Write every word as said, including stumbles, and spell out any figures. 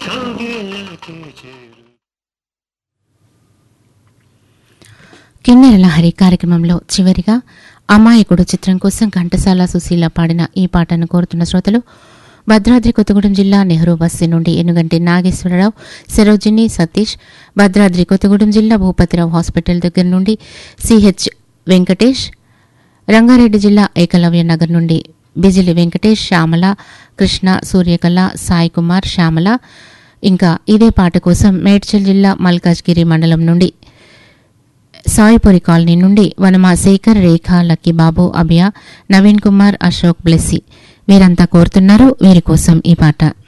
కిన్నెర లహరి కార్యక్రమంలో చివరిగా అమాయకుడు చిత్రం కోసం ఘంటసాల సుశీల పాడిన ఈ పాటను కోరుతున్న శ్రోతలు భద్రాద్రి కొత్తగూడెం జిల్లా నెహ్రూ బస్తీ నుండి ఎనుగంటి నాగేశ్వరరావు, సరోజిని, సతీష్. భద్రాద్రి కొత్తగూడెం జిల్లా భూపతిరావు హాస్పిటల్ దగ్గర నుండి సిహెచ్ వెంకటేష్. రంగారెడ్డి జిల్లా ఏకలవ్య నగర్ నుండి బిజిలి వెంకటేష్, శ్యామల, కృష్ణ, సూర్యకళ, సాయి కుమార్, శ్యామల. ఇంకా ఇదే పాట కోసం మేడ్చల్ జిల్లా మల్కాజ్గిరి మండలం నుండి సాయిపురి కాలనీ నుండి వనమా శేఖర్, రేఖ, లక్కీబాబు, అభియ, నవీన్ కుమార్, అశోక్, బ్లెస్సి వీరంతా కోరుతున్నారు. వీరి కోసం ఈ పాట.